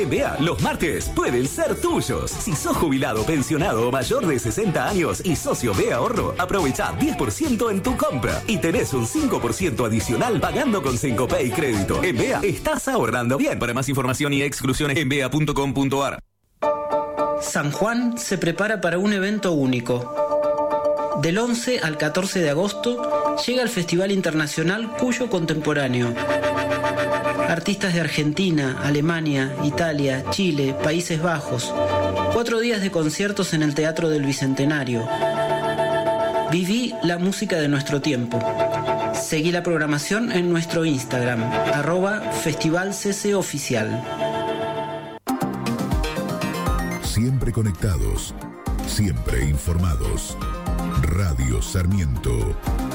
En BEA, los martes pueden ser tuyos. Si sos jubilado, pensionado o mayor de 60 años y socio BEA Ahorro, aprovecha 10% en tu compra y tenés un 5% adicional pagando con Syncopay Crédito. En BEA, estás ahorrando bien. Para más información y exclusiones en bea.com.ar. San Juan se prepara para un evento único. Del 11 al 14 de agosto llega el Festival Internacional Cuyo Contemporáneo. Artistas de Argentina, Alemania, Italia, Chile, Países Bajos. 4 días de conciertos en el Teatro del Bicentenario. Viví la música de nuestro tiempo. Seguí la programación en nuestro Instagram, @festivalccoficial. Siempre conectados, siempre informados. Radio Sarmiento